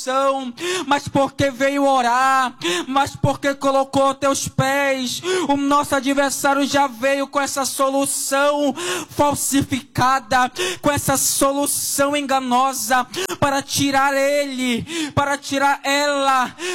mas porque veio orar, mas porque colocou aos teus pés. O nosso adversário já veio com essa solução falsificada, com essa solução enganosa para tirar ele, para tirar ela